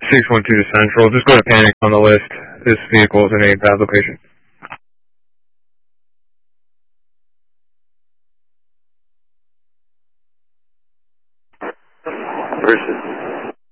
612 to Central. Just go to panic on the list. This vehicle is in a bad location. Versus.